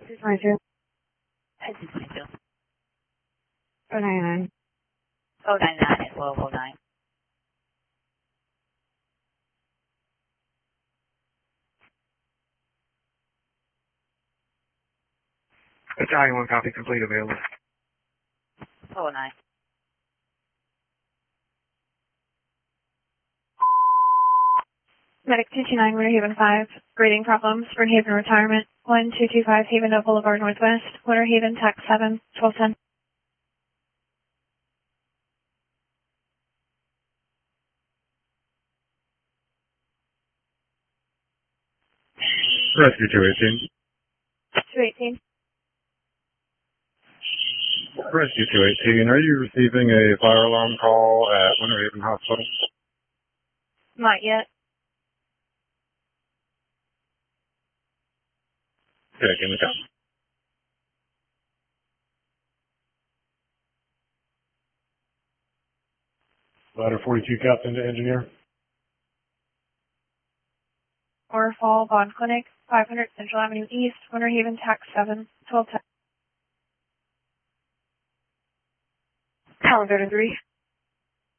22. 22. 099. 099 and 1209. Italian 1 copy complete available. 009. Medic 229, Winter Haven 5. Breathing problems. Spring Haven Retirement. 1225 Havendale Boulevard Northwest. Winter Haven Tech 7, 1210. Rescue 218. 218. Rescue 218, are you receiving a fire alarm call at Winter Haven Hospital? Not yet. Okay, give me a call. Ladder 42, Captain to Engineer. Orfall Bond Clinic, 500 Central Avenue East, Winter Haven Tech 7, 1210. Calendar 3.